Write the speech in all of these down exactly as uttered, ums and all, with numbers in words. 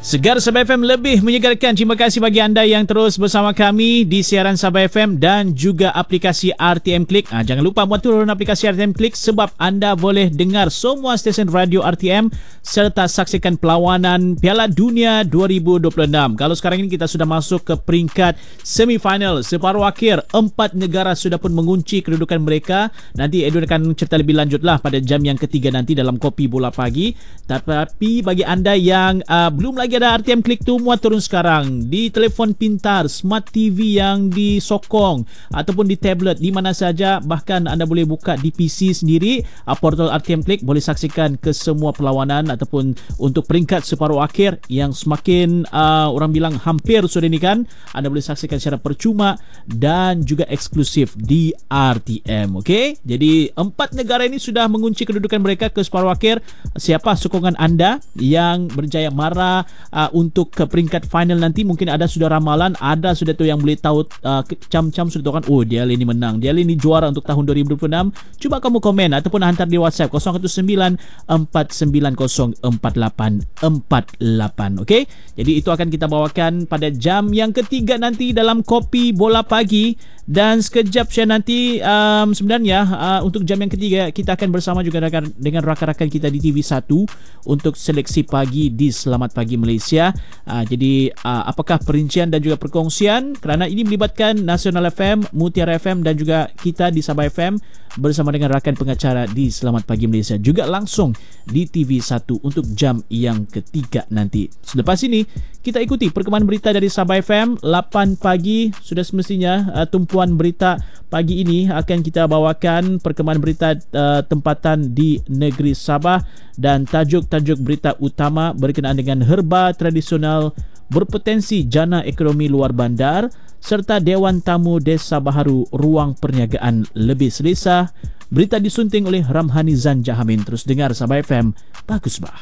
Segar Sabah F M lebih menyegarkan. Terima kasih bagi anda yang terus bersama kami di siaran Sabah F M dan juga aplikasi R T M Click. Ha, jangan lupa buat turun aplikasi R T M Click sebab anda boleh dengar semua stesen radio R T M serta saksikan perlawanan Piala Dunia dua ribu dua puluh enam. Kalau sekarang ini kita sudah masuk ke peringkat semifinal separuh akhir. Empat negara sudah pun mengunci kedudukan mereka. Nanti Edwin akan cerita lebih lanjutlah pada jam yang ketiga nanti dalam Kopi Bola Pagi. Tapi bagi anda yang uh, belum lagi ada R T M Click tu, muat turun sekarang di telefon pintar, smart T V yang disokong ataupun di tablet, di mana saja. Bahkan anda boleh buka di P C sendiri, uh, portal R T M Click, boleh saksikan ke semua perlawanan ataupun untuk peringkat separuh akhir yang semakin uh, orang bilang hampir sudah ini kan. Anda boleh saksikan secara percuma dan juga eksklusif di R T M. Okey, jadi empat negara ini sudah mengunci kedudukan mereka ke separuh akhir. Siapa sokongan anda yang berjaya mara Uh, untuk ke peringkat final nanti? Mungkin ada sudah ramalan, ada sudah tu yang boleh tahu uh, cam-cam sudah tahu kan, oh dia ini menang, dia ini juara untuk tahun dua ribu dua puluh enam. Cuba kamu komen ataupun hantar di WhatsApp kosong satu sembilan empat sembilan kosong empat lapan empat lapan. Okey, jadi itu akan kita bawakan pada jam yang ketiga nanti dalam Kopi Bola Pagi. Dan sekejap saya nanti um, sebenarnya uh, untuk jam yang ketiga kita akan bersama juga dengan, dengan rakan-rakan kita di T V satu untuk seleksi pagi di Selamat Pagi Malaysia. Uh, jadi uh, apakah perincian dan juga perkongsian, kerana ini melibatkan Nasional F M, Mutiara F M dan juga kita di Sabah F M bersama dengan rakan pengacara di Selamat Pagi Malaysia juga langsung di T V satu untuk jam yang ketiga nanti. Selepas ini kita ikuti perkembangan berita dari Sabah F M lapan pagi. Sudah semestinya uh, tumpuan berita pagi ini akan kita bawakan perkembangan berita uh, tempatan di negeri Sabah dan tajuk-tajuk berita utama berkenaan dengan herba tradisional berpotensi jana ekonomi luar bandar serta Dewan Tamu Desa Baharu ruang perniagaan lebih selesa. Berita disunting oleh Ramhani Zan Jahamin. Terus dengar Sabah F M. Bagus bah.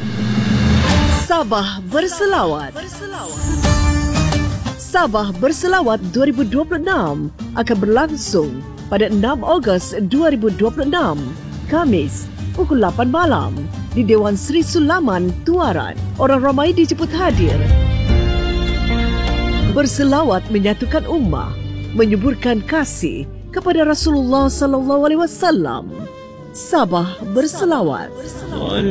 Sabah Berselawat. Sabah Berselawat dua ribu dua puluh enam akan berlangsung pada enam Ogos dua ribu dua puluh enam, Khamis, pukul lapan malam di Dewan Sri Sulaman, Tuaran. Orang ramai dijemput hadir. Berselawat menyatukan ummah, menyuburkan kasih kepada Rasulullah sallallahu alaihi wasallam. Sabah Berselawat.